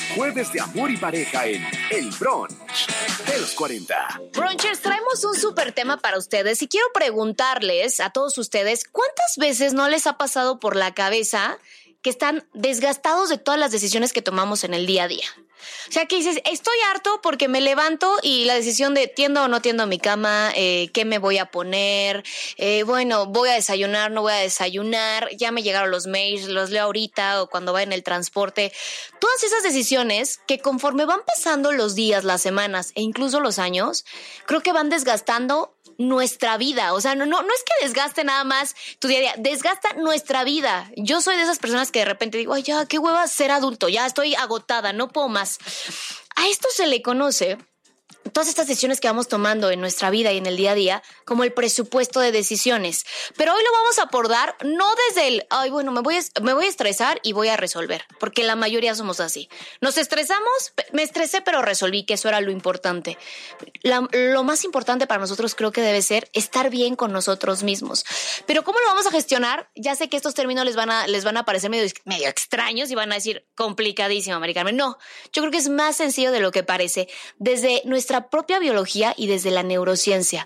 Jueves de amor y pareja en El Brunch de los 40. Brunchers, traemos un súper tema para ustedes y quiero preguntarles a todos ustedes, ¿cuántas veces no les ha pasado por la cabeza que están desgastados de todas las decisiones que tomamos en el día a día? O sea, que dices, estoy harto porque me levanto y la decisión de tiendo o no tiendo mi cama, qué me voy a poner, bueno, voy a desayunar, no voy a desayunar, ya me llegaron los mails, los leo ahorita o cuando va en el transporte. Todas esas decisiones que conforme van pasando los días, las semanas e incluso los años, creo que van desgastando nuestra vida. O sea, no es que desgaste nada más tu día a día, desgasta nuestra vida. Yo soy de esas personas que de repente digo, ay, ya, qué hueva ser adulto, ya estoy agotada, no puedo más. A esto se le conoce todas estas decisiones que vamos tomando en nuestra vida y en el día a día como el presupuesto de decisiones. Pero hoy lo vamos a abordar no desde el, ay, bueno, me voy a estresar y voy a resolver, porque la mayoría somos así. Nos estresamos, me estresé, pero resolví, que eso era lo importante. Lo más importante para nosotros creo que debe ser estar bien con nosotros mismos. Pero ¿cómo lo vamos a gestionar? Ya sé que estos términos les van a parecer medio extraños y van a decir complicadísimo, Mari Carmen. No, yo creo que es más sencillo de lo que parece. Desde nuestra propia biología y desde la neurociencia.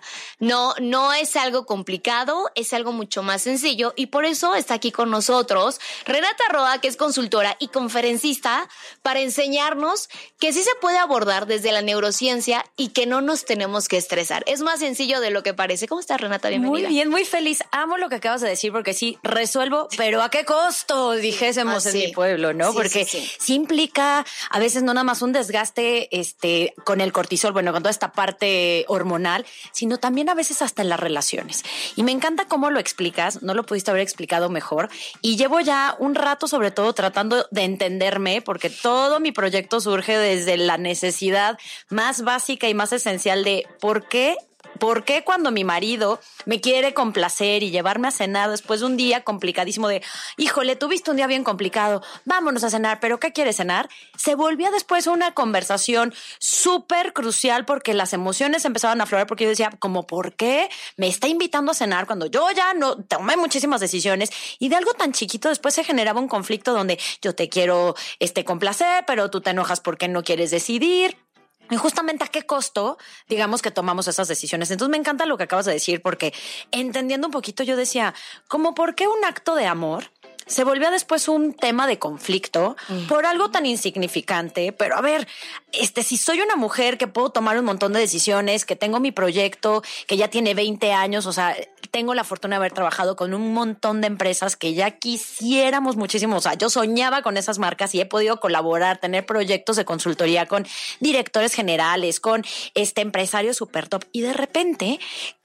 No es algo complicado, es algo mucho más sencillo y por eso está aquí con nosotros Renata Roa, que es consultora y conferencista, para enseñarnos que sí se puede abordar desde la neurociencia y que no nos tenemos que estresar. Es más sencillo de lo que parece. ¿Cómo estás, Renata? Bienvenida. Muy bien, muy feliz. Amo lo que acabas de decir porque sí, resuelvo, pero ¿a qué costo? Dijésemos en mi pueblo, ¿no? Sí, porque sí implica a veces no nada más un desgaste con el cortisol, bueno, con toda esta parte hormonal, sino también a veces hasta en las relaciones. Y me encanta cómo lo explicas, no lo pudiste haber explicado mejor. Y llevo ya un rato, sobre todo, tratando de entenderme, porque todo mi proyecto surge desde la necesidad más básica y más esencial de ¿por qué cuando mi marido me quiere complacer y llevarme a cenar después de un día complicadísimo de, híjole, tuviste un día bien complicado, vámonos a cenar, pero ¿qué quieres cenar? Se volvía después una conversación súper crucial porque las emociones empezaban a aflorar porque yo decía, como, ¿por qué me está invitando a cenar cuando yo ya no tomé muchísimas decisiones? Y de algo tan chiquito después se generaba un conflicto donde yo te quiero complacer, pero tú te enojas porque no quieres decidir. Y justamente a qué costo, digamos, que tomamos esas decisiones. Entonces me encanta lo que acabas de decir porque entendiendo un poquito yo decía, como por qué un acto de amor se volvió después un tema de conflicto por algo tan insignificante. Pero a ver, si soy una mujer que puedo tomar un montón de decisiones, que tengo mi proyecto, que ya tiene 20 años, o sea, tengo la fortuna de haber trabajado con un montón de empresas que ya quisiéramos muchísimo. O sea, yo soñaba con esas marcas y he podido colaborar, tener proyectos de consultoría con directores generales, con empresarios super top. Y de repente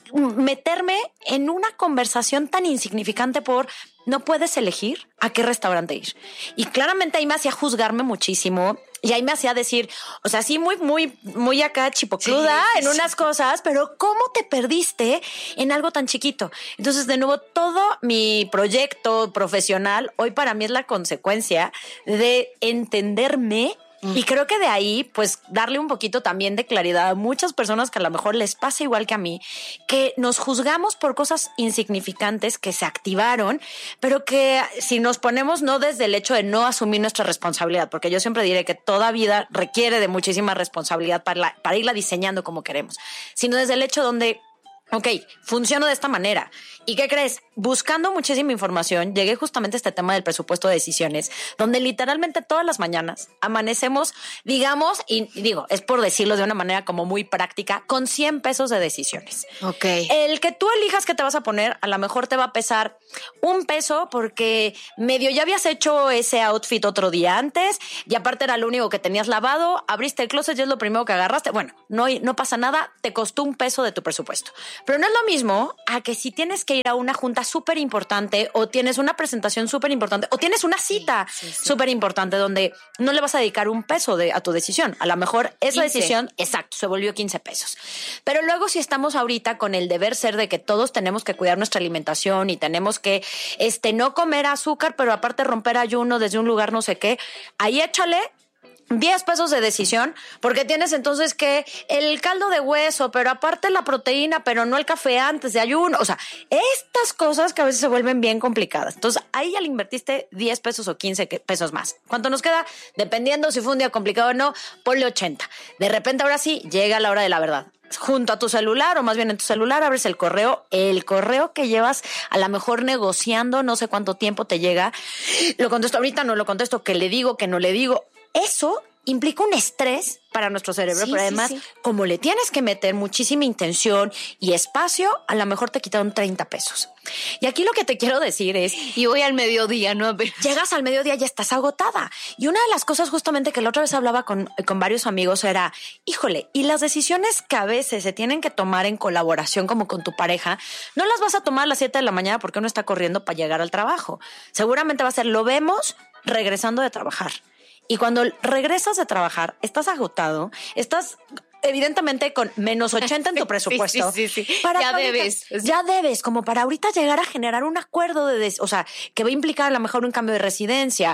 meterme en una conversación tan insignificante por no puedes elegir a qué restaurante ir. Y claramente ahí me hacía juzgarme muchísimo y ahí me hacía decir, o sea, sí, muy acá chipocluda en unas cosas, pero ¿cómo te perdiste en algo tan chiquito? Entonces, de nuevo, todo mi proyecto profesional hoy para mí es la consecuencia de entenderme. Y creo que de ahí, pues, darle un poquito también de claridad a muchas personas que a lo mejor les pasa igual que a mí, que nos juzgamos por cosas insignificantes que se activaron, pero que si nos ponemos no desde el hecho de no asumir nuestra responsabilidad, porque yo siempre diré que toda vida requiere de muchísima responsabilidad para irla diseñando como queremos, sino desde el hecho donde, ok, funciono de esta manera. ¿Y qué crees? Buscando muchísima información, llegué justamente a este tema del presupuesto de decisiones, donde literalmente todas las mañanas amanecemos, digamos, y digo, es por decirlo de una manera como muy práctica, con 100 pesos de decisiones. Ok. El que tú elijas qué te vas a poner, a lo mejor te va a pesar $1 porque medio ya habías hecho ese outfit otro día antes y aparte era lo único que tenías lavado, abriste el closet y es lo primero que agarraste. Bueno, no pasa nada, te costó $1 de tu presupuesto. Pero no es lo mismo a que si tienes que ir a una junta súper importante o tienes una presentación súper importante o tienes una cita súper importante donde no le vas a dedicar $1 a tu decisión. A lo mejor esa 15. decisión, exacto, se volvió $15. Pero luego si estamos ahorita con el deber ser de que todos tenemos que cuidar nuestra alimentación y tenemos que no comer azúcar, pero aparte romper ayuno desde un lugar no sé qué, ahí échale 10 pesos de decisión, porque tienes entonces que el caldo de hueso, pero aparte la proteína, pero no el café antes de ayuno. O sea, estas cosas que a veces se vuelven bien complicadas. Entonces, ahí ya le invertiste 10 pesos o 15 pesos más. ¿Cuánto nos queda? Dependiendo si fue un día complicado o no, ponle 80. De repente, ahora sí, llega la hora de la verdad. Junto a tu celular, o más bien en tu celular, abres el correo que llevas a lo mejor negociando, no sé cuánto tiempo te llega. Lo contesto ahorita, no lo contesto, que le digo, que no le digo. Eso implica un estrés para nuestro cerebro, pero además, como le tienes que meter muchísima intención y espacio, a lo mejor te quitaron 30 pesos. Y aquí lo que te quiero decir es... Y voy al mediodía, ¿no? Llegas al mediodía y ya estás agotada. Y una de las cosas justamente que la otra vez hablaba con varios amigos era, híjole, y las decisiones que a veces se tienen que tomar en colaboración como con tu pareja, no las vas a tomar a las 7 de la mañana porque uno está corriendo para llegar al trabajo. Seguramente va a ser, lo vemos regresando de trabajar. Y cuando regresas de trabajar, estás agotado, estás evidentemente con menos 80 en tu presupuesto. Sí. Para ya ahorita, debes. Ya debes, como para ahorita llegar a generar un acuerdo o sea, que va a implicar a lo mejor un cambio de residencia,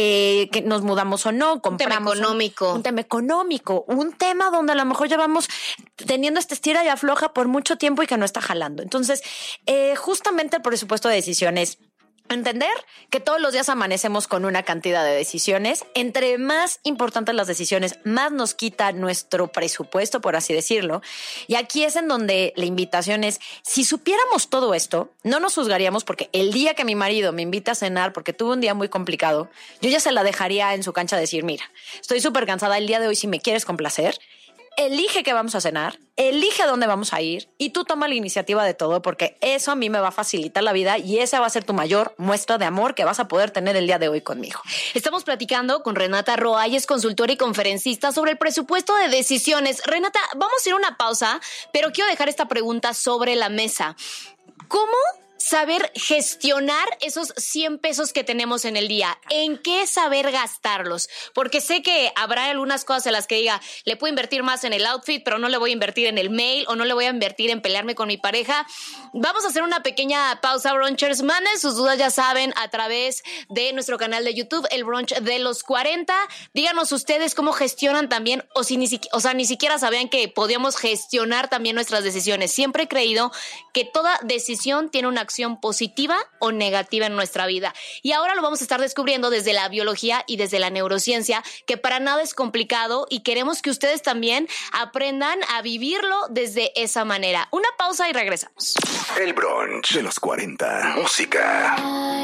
que nos mudamos o no, compramos. Un tema económico, un tema donde a lo mejor llevamos teniendo esta estira y afloja por mucho tiempo y que no está jalando. Entonces, justamente el presupuesto de decisiones. Entender que todos los días amanecemos con una cantidad de decisiones. Entre más importantes las decisiones, más nos quita nuestro presupuesto, por así decirlo. Y aquí es en donde la invitación es, si supiéramos todo esto, no nos juzgaríamos, porque el día que mi marido me invita a cenar porque tuve un día muy complicado, yo ya se la dejaría en su cancha decir, mira, estoy súper cansada el día de hoy, si me quieres complacer, elige qué vamos a cenar, elige a dónde vamos a ir y tú toma la iniciativa de todo, porque eso a mí me va a facilitar la vida y esa va a ser tu mayor muestra de amor que vas a poder tener el día de hoy conmigo. Estamos platicando con Renata Roa, ella es consultora y conferencista sobre el presupuesto de decisiones. Renata, vamos a ir a una pausa, pero quiero dejar esta pregunta sobre la mesa. ¿Cómo saber gestionar esos 100 pesos que tenemos en el día? ¿En qué saber gastarlos? Porque sé que habrá algunas cosas en las que diga, le puedo invertir más en el outfit, pero no le voy a invertir en el mail o no le voy a invertir en pelearme con mi pareja. Vamos a hacer una pequeña pausa, brunchers. Manden sus dudas, ya saben, a través de nuestro canal de YouTube, El Brunch de los 40. Díganos ustedes cómo gestionan también, o si ni siquiera sabían que podíamos gestionar también nuestras decisiones. Siempre he creído que toda decisión tiene una acción positiva o negativa en nuestra vida. Y ahora lo vamos a estar descubriendo desde la biología y desde la neurociencia, que para nada es complicado y queremos que ustedes también aprendan a vivirlo desde esa manera. Una pausa y regresamos. El Brunch de los 40. Música.